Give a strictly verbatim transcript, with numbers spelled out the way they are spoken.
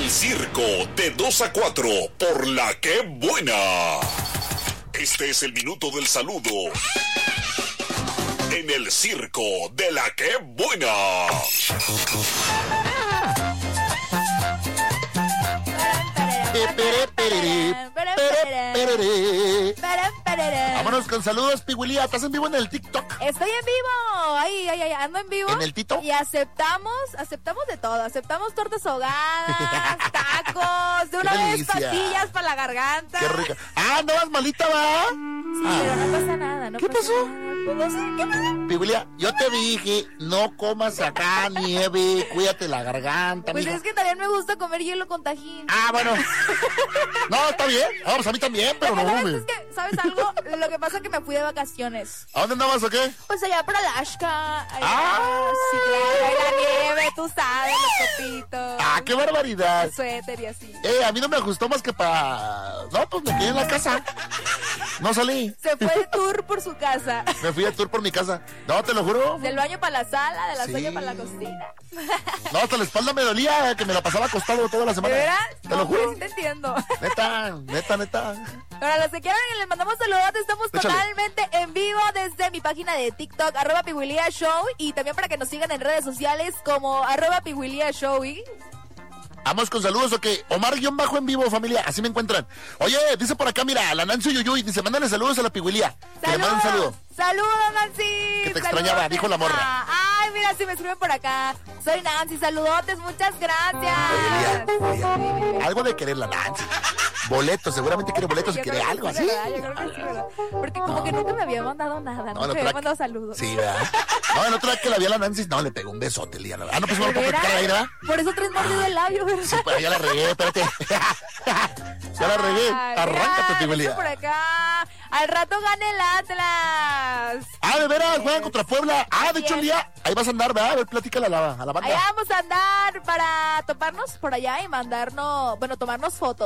El circo de dos a cuatro por La Que Buena. Este es el minuto del saludo en el circo de La Que Buena. Vámonos con saludos, Piguilía. ¿Estás en vivo en el TikTok? Estoy en vivo. Ay, ay, ay, ando en vivo. ¿En el Tito? Y aceptamos, aceptamos de todo. Aceptamos tortas ahogadas, tacos, de una vez pastillas para la garganta. Qué rica. Ah, ¿andabas malita, va? Sí, ah. pero no pasa nada. No ¿Qué pasa pasó? Nada. Pues no sé, ¿qué pasa? Piguilía, yo te dije, no comas acá nieve, cuídate la garganta, Pues amiga. es que también me gusta comer hielo con tajín. Ah, bueno. No, está bien. Vamos, a mí también, pero no, ¿Sabes? hombre. Es que, ¿sabes algo? Lo que pasa es que me fui de vacaciones. ¿A dónde andabas o qué? Pues allá para Alaska. Allá, Ah. sí, claro, ahí la nieve, tú sabes, los copitos. Ah, qué barbaridad. El suéter y así. Eh, a mí no me ajustó más que para... No, pues me quedé en la casa. No salí. Se fue de tour por su casa. Me fui de tour por mi casa. No, te lo juro. Del baño para la sala, de la Sí. sala para la cocina. No, hasta la espalda me dolía, que me la pasaba acostado toda la ¿De semana. veras? Te No, lo juro. pues sí te entiendo. Neta, neta, neta. Para los que quieran y les mandamos saludos, estamos Échale. totalmente en vivo desde mi página de TikTok, arroba Piguilía Show, y también para que nos sigan en redes sociales como arroba Piguilía Show. ¿Y? Vamos con saludos, ok. Omar-bajo en vivo, familia, así me encuentran. Oye, dice por acá, mira, la Nancy Yuyuy, dice, mándale saludos a la Piguilía. Que le manden un saludo. Saludos, Nancy. Que te Saludos, extrañaba, dijo la morra. neta. Ay, mira, si me escriben por acá. Soy Nancy, saludotes, muchas gracias. Piguilía, algo de querer la Nancy. Boletos, seguramente quiere boletos y Yo quiere creo que algo sí, así. ¿verdad? Yo creo que sí, ¿verdad? Porque como que nunca me había mandado nada, No, nunca la me había otra- mandado saludos. Sí, ¿verdad? No, el otro día que la vi a la Nancy, no, le pegó un besote el día. Ah, no, pues no lo ¿De puedo veras? platicar ahí, ¿verdad? Por eso tres mordidos del labio, ¿verdad? Sí, pues ya la regué, espérate. Ya la regué. Ay, Arráncate, mira, Piguilía. dice por acá. Al rato gana el Atlas. Ah, de veras, juegan contra Puebla. Ah, de hecho, el Así día, ahí vas a andar, ¿verdad? A ver, platícale a la, a la banda. Allá vamos a andar para toparnos por allá y mandarnos, bueno, tomarnos fotos.